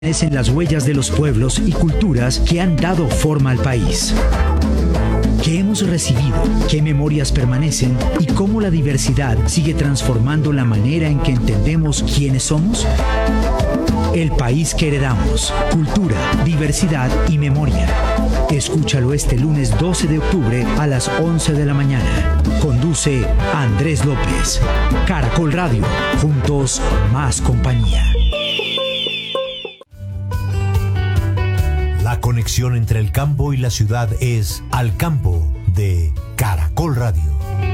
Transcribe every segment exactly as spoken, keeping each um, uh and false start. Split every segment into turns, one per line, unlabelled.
Es en las huellas de los pueblos y culturas que han dado forma al país. ¿Qué hemos recibido? ¿Qué memorias permanecen? ¿Y cómo la diversidad sigue transformando la manera en que entendemos quiénes somos? El país que heredamos. Cultura, diversidad y memoria. Escúchalo este lunes doce de octubre a las once de la mañana. Conduce Andrés López. Caracol Radio. Juntos, más compañía.
La conexión entre el campo y la ciudad es Al Campo de Caracol Radio.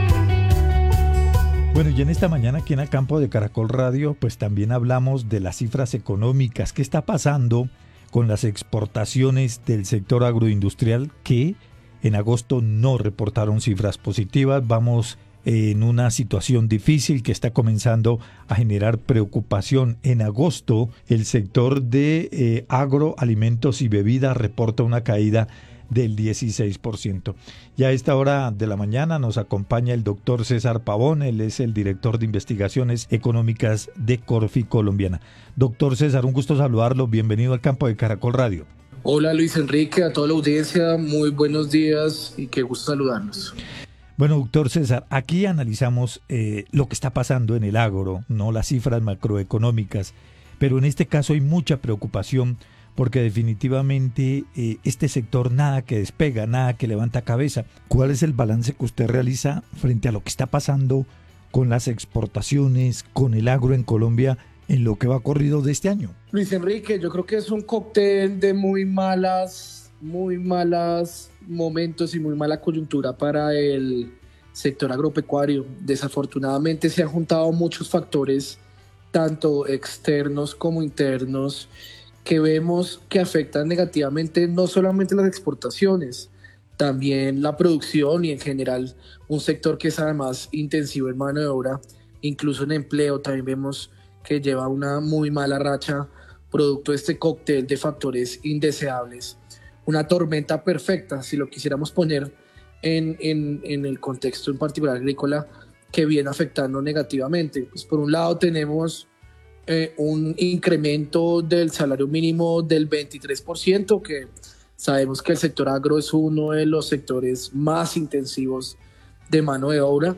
Bueno, y en esta mañana aquí en Al Campo de Caracol Radio, pues también hablamos de las cifras económicas. ¿Qué está pasando con las exportaciones del sector agroindustrial que en agosto no reportaron cifras positivas? Vamos en una situación difícil que está comenzando a generar preocupación. En agosto, el sector de eh, agroalimentos y bebidas reporta una caída del dieciséis por ciento. Y a esta hora de la mañana nos acompaña el doctor César Pavón, él es el director de investigaciones económicas de Corfi Colombiana. Doctor César, un gusto saludarlo, bienvenido al Campo de Caracol Radio.
Hola Luis Enrique, a toda la audiencia, muy buenos días y qué gusto saludarlos.
Bueno, doctor César, aquí analizamos eh, lo que está pasando en el agro, no las cifras macroeconómicas, pero en este caso hay mucha preocupación porque definitivamente eh, este sector nada que despega, nada que levanta cabeza. ¿Cuál es el balance que usted realiza frente a lo que está pasando con las exportaciones, con el agro en Colombia en lo que va corrido de este año?
Luis Enrique, yo creo que es un cóctel de muy malas, muy malas momentos y muy mala coyuntura para el sector agropecuario. Desafortunadamente se han juntado muchos factores, tanto externos como internos, que vemos que afectan negativamente no solamente las exportaciones, también la producción y en general un sector que es además intensivo en mano de obra, incluso en empleo también vemos que lleva una muy mala racha producto de este cóctel de factores indeseables. Una tormenta perfecta, si lo quisiéramos poner en, en, en el contexto en particular agrícola, que viene afectando negativamente. Pues por un lado tenemos Eh, un incremento del salario mínimo del veintitrés por ciento, que sabemos que el sector agro es uno de los sectores más intensivos de mano de obra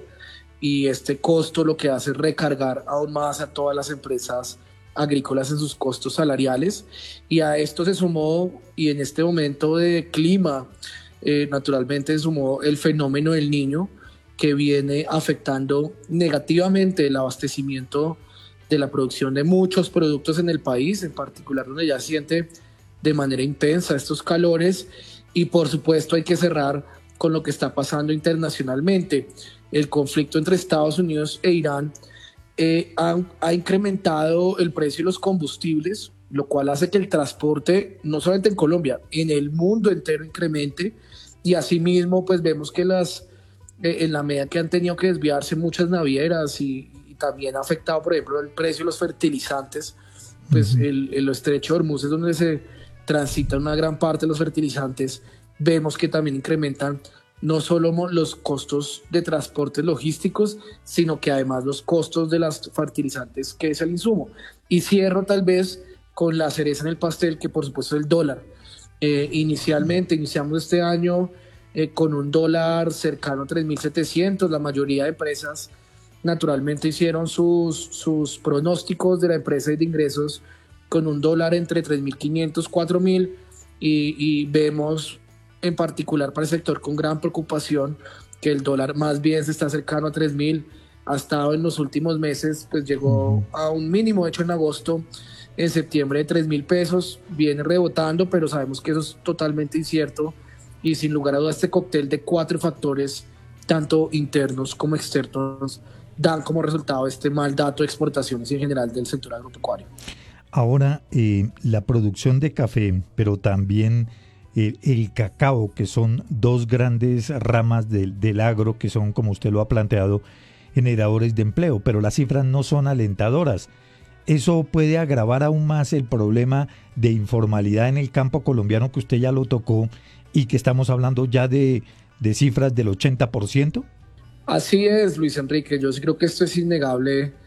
y este costo lo que hace es recargar aún más a todas las empresas agrícolas en sus costos salariales, y a esto se sumó, y en este momento de clima eh, naturalmente se sumó el fenómeno del Niño, que viene afectando negativamente el abastecimiento de la producción de muchos productos en el país, en particular donde ya siente de manera intensa estos calores. Y por supuesto hay que cerrar con lo que está pasando internacionalmente. El conflicto entre Estados Unidos e Irán eh, ha, ha incrementado el precio de los combustibles, lo cual hace que el transporte, no solamente en Colombia, en el mundo entero incremente, y asimismo pues vemos que las, eh, en la medida que han tenido que desviarse muchas navieras y también ha afectado, por ejemplo, el precio de los fertilizantes, pues uh-huh. el, el estrecho de Hormuz es donde se transita una gran parte de los fertilizantes. Vemos que también incrementan no solo los costos de transportes logísticos, sino que además los costos de los fertilizantes, que es el insumo. Y cierro tal vez con la cereza en el pastel, que por supuesto es el dólar. Eh, inicialmente, iniciamos este año eh, con un dólar cercano a tres mil setecientos, la mayoría de empresas naturalmente hicieron sus, sus pronósticos de la empresa de ingresos con un dólar entre tres mil quinientos, cuatro mil, y, y vemos en particular para el sector con gran preocupación que el dólar más bien se está cercano a tres mil, ha estado en los últimos meses, pues llegó a un mínimo hecho en agosto, en septiembre de tres mil pesos, viene rebotando, pero sabemos que eso es totalmente incierto y sin lugar a dudas este cóctel de cuatro factores, tanto internos como externos, dan como resultado este mal dato de exportaciones en general del sector agropecuario.
Ahora, eh, la producción de café, pero también eh, el cacao, que son dos grandes ramas del, del agro, que son, como usted lo ha planteado, generadores de empleo, pero las cifras no son alentadoras. ¿Eso puede agravar aún más el problema de informalidad en el campo colombiano, que usted ya lo tocó, y que estamos hablando ya de, de cifras del ochenta por ciento?
Así es, Luis Enrique. Yo sí creo que esto es innegable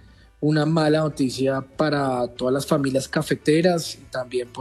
una mala noticia para todas las familias cafeteras y también